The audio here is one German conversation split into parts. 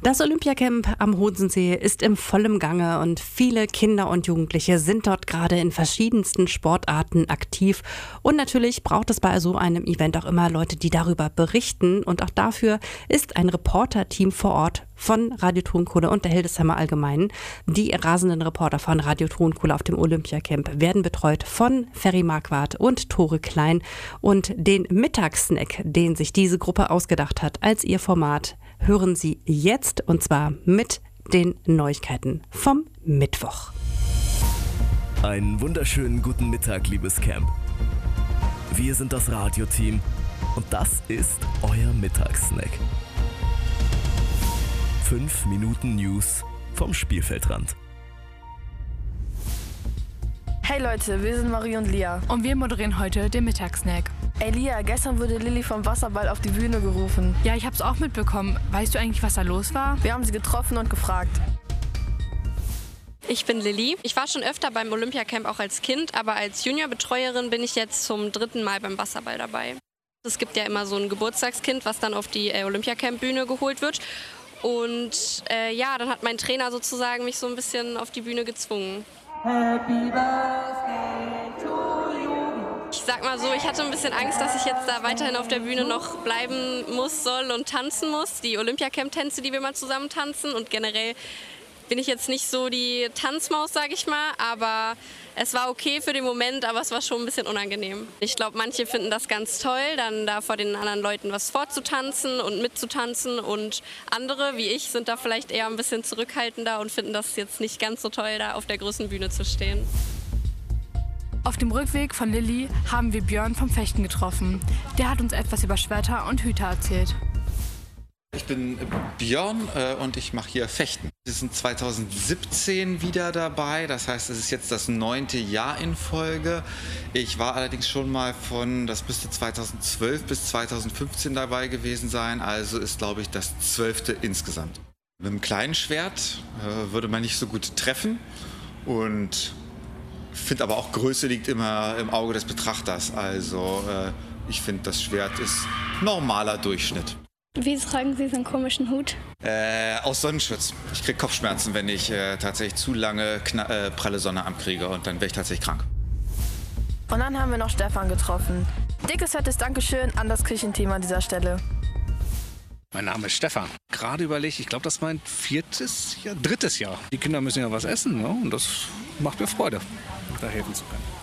Das Olympiacamp am Hodensee ist im vollen Gange und viele Kinder und Jugendliche sind dort gerade in verschiedensten Sportarten aktiv. Und natürlich braucht es bei so einem Event auch immer Leute, die darüber berichten. Und auch dafür ist ein Reporter-Team vor Ort von Radio Tonkohle und der Hildesheimer Allgemeinen. Die rasenden Reporter von Radio Tonkohle auf dem Olympiacamp werden betreut von Ferry Marquardt und Tore Klein. Und den Mittagssnack, den sich diese Gruppe ausgedacht hat als ihr Format, hören Sie jetzt, und zwar mit den Neuigkeiten vom Mittwoch. Einen wunderschönen guten Mittag, liebes Camp. Wir sind das Radioteam und das ist euer Mittagssnack. 5 Minuten News vom Spielfeldrand. Hey Leute, wir sind Marie und Lia. Und wir moderieren heute den Mittagssnack. Ey Lia, gestern wurde Lilly vom Wasserball auf die Bühne gerufen. Ja, ich hab's auch mitbekommen. Weißt du eigentlich, was da los war? Wir haben sie getroffen und gefragt. Ich bin Lilly. Ich war schon öfter beim Olympiacamp auch als Kind, aber als Juniorbetreuerin bin ich jetzt zum 3. Mal beim Wasserball dabei. Es gibt ja immer so ein Geburtstagskind, was dann auf die Olympiacamp-Bühne geholt wird. Und dann hat mein Trainer sozusagen mich so ein bisschen auf die Bühne gezwungen. Happy Birthday to you. Ich sag mal so, ich hatte ein bisschen Angst, dass ich jetzt da weiterhin auf der Bühne noch bleiben muss, soll und tanzen muss. Die Olympiacamp-Tänze, die wir mal zusammen tanzen. Und generell bin ich jetzt nicht so die Tanzmaus, sag ich mal. Aber es war okay für den Moment, aber es war schon ein bisschen unangenehm. Ich glaube, manche finden das ganz toll, dann da vor den anderen Leuten was vorzutanzen und mitzutanzen. Und andere, wie ich, sind da vielleicht eher ein bisschen zurückhaltender und finden das jetzt nicht ganz so toll, da auf der großen Bühne zu stehen. Auf dem Rückweg von Lilly haben wir Björn vom Fechten getroffen. Der hat uns etwas über Schwerter und Hüte erzählt. Ich bin Björn und ich mache hier Fechten. Wir sind 2017 wieder dabei, das heißt, es ist jetzt das 9. Jahr in Folge. Ich war allerdings schon mal das müsste 2012 bis 2015 dabei gewesen sein, also ist, glaube ich, das 12. insgesamt. Mit einem kleinen Schwert würde man nicht so gut treffen und ich finde aber auch, Größe liegt immer im Auge des Betrachters. Also ich finde, das Schwert ist normaler Durchschnitt. Wie tragen Sie so einen komischen Hut? Aus Sonnenschutz. Ich kriege Kopfschmerzen, wenn ich tatsächlich zu lange pralle Sonne abkriege und dann wäre ich tatsächlich krank. Und dann haben wir noch Stefan getroffen. Dickes, fettes Dankeschön an das Küchenteam an dieser Stelle. Mein Name ist Stefan. Gerade überlegt, ich glaube, das ist mein 3. Jahr. Die Kinder müssen ja was essen, ne? Und das macht mir Freude, da helfen zu können.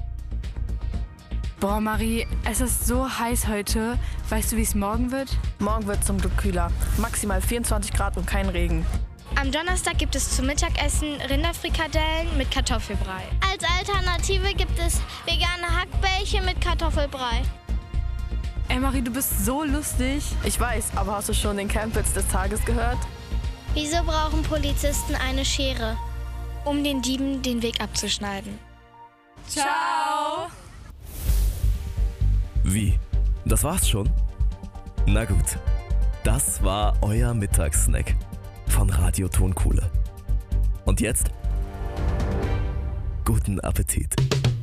Boah, Marie, es ist so heiß heute. Weißt du, wie es morgen wird? Morgen wird zum Glück kühler. Maximal 24 Grad und kein Regen. Am Donnerstag gibt es zum Mittagessen Rinderfrikadellen mit Kartoffelbrei. Als Alternative gibt es vegane Hackbällchen mit Kartoffelbrei. Ey Marie, du bist so lustig. Ich weiß, aber hast du schon den Campwitz des Tages gehört? Wieso brauchen Polizisten eine Schere? Um den Dieben den Weg abzuschneiden. Ciao! Wie? Das war's schon? Na gut, das war euer Mittagssnack von Radio Tonkohle. Und jetzt guten Appetit.